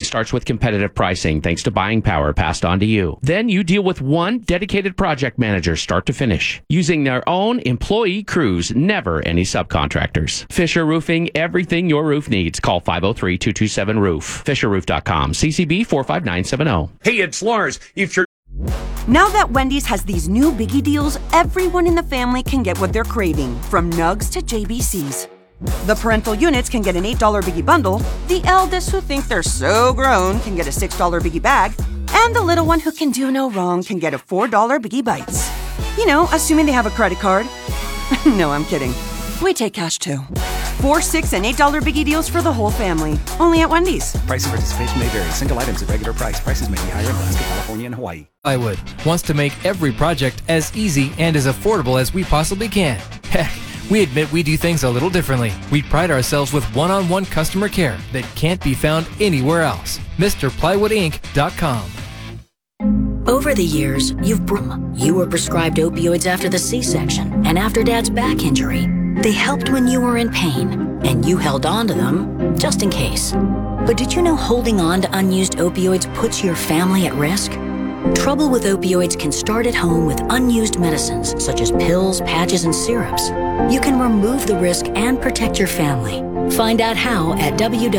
starts with competitive pricing thanks to buying power passed on to you. Then you deal with one dedicated project manager start to finish, using their own employee crews, never any subcontractors. Fisher Roofing, everything your roof needs. Call 503-227-ROOF. FisherRoof.com. CCB 45970. Hey, it's Lars. If you're Now that Wendy's has these new biggie deals, everyone in the family can get what they're craving, from nugs to JBCs. The parental units can get an $8 biggie bundle, the eldest who think they're so grown can get a $6 biggie bag, and the little one who can do no wrong can get a $4 biggie bites. You know, assuming they have a credit card. No, I'm kidding. We take cash too. 4, $6, and $8 biggie deals for the whole family. Only at Wendy's. Price and participation may vary. Single items at regular price. Prices may be higher in Alaska, California, and Hawaii. Plywood wants to make every project as easy and as affordable as we possibly can. Heck, we admit we do things a little differently. We pride ourselves with one-on-one customer care that can't be found anywhere else. MrPlywoodInc.com. Over the years, you were prescribed opioids after the C-section and after Dad's back injury. They helped when you were in pain, and you held on to them just in case. But did you know holding on to unused opioids puts your family at risk? Trouble with opioids can start at home with unused medicines such as pills, patches, and syrups. You can remove the risk and protect your family. Find out how at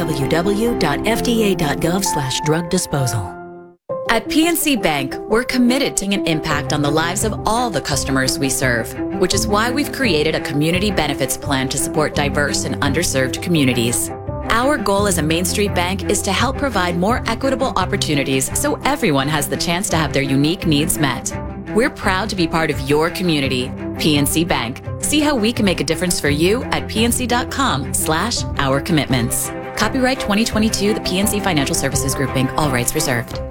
www.fda.gov/drug disposal. At PNC Bank, we're committed to an impact on the lives of all the customers we serve, which is why we've created a community benefits plan to support diverse and underserved communities. Our goal as a Main Street bank is to help provide more equitable opportunities so everyone has the chance to have their unique needs met. We're proud to be part of your community. PNC Bank. See how we can make a difference for you at pnc.com/our commitments. Copyright 2022, the PNC Financial Services Group, Inc., all rights reserved.